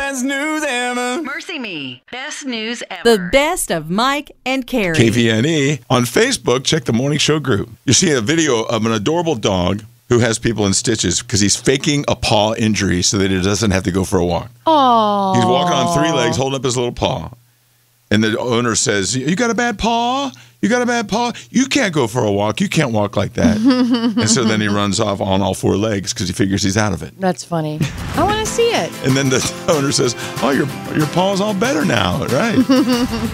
best news ever. Mercy Me, best news ever. The best of Mike and Carrie. KVNE. On Facebook, check the Morning Show group. You see a video of an adorable dog who has people in stitches because he's faking a paw injury so that he doesn't have to go for a walk. Oh. He's walking on 3 legs, holding up his little paw. And the owner says, you got a bad paw? You got a bad paw? You can't go for a walk. You can't walk like that. And so then he runs off on all 4 legs because he figures he's out of it. That's funny. I want to see it. And then the owner says, oh, your paw's all better now, right?